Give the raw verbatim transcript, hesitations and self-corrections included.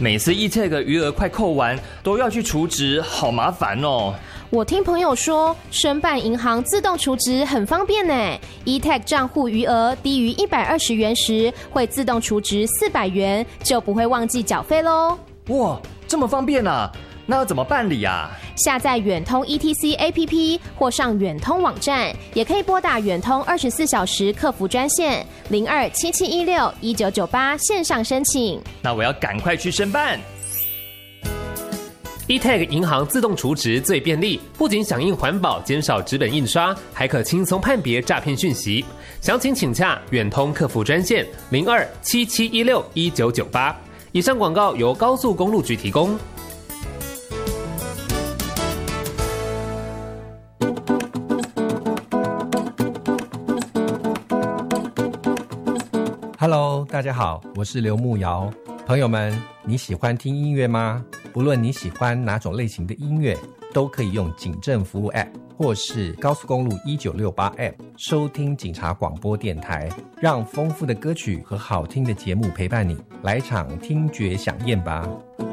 每次 E-Tag 余额快扣完，都要去储值，好麻烦哦。 我听朋友说，申办银行自动储值很方便呢。E-Tag 账户余额低于一百二十元时，会自动储值四百元，就不会忘记缴费咯。 哇，这么方便啊！那要怎么办理啊？ 下载远通 E T C A P P 或上远通网站，也可以拨打远通二十四小时客服专线零二七七一六一九九八线上申请。 那我要赶快去申办。 E-Tag 银行自动储值最便利，不仅响应环保，减少纸本印刷，还可轻松判别诈骗讯息。详情请洽远通客服专线零二七七一六一九九八。以上广告由高速公路局提供。 Hello， 大家好，我是刘牧瑶。朋友们，你喜欢听音乐吗？不论你喜欢哪种类型的音乐，都可以用警政服务 App 或是高速公路一九六八 App 收听警察广播电台，让丰富的歌曲和好听的节目陪伴你，来场听觉飨宴吧。